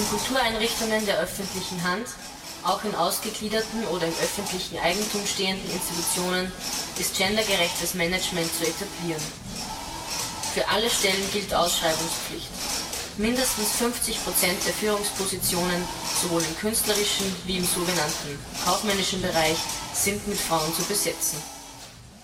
In Kultureinrichtungen der öffentlichen Hand, auch in ausgegliederten oder im öffentlichen Eigentum stehenden Institutionen, ist gendergerechtes Management zu etablieren. Für alle Stellen gilt Ausschreibungspflicht. Mindestens 50% der Führungspositionen, sowohl im künstlerischen wie im sogenannten kaufmännischen Bereich, sind mit Frauen zu besetzen.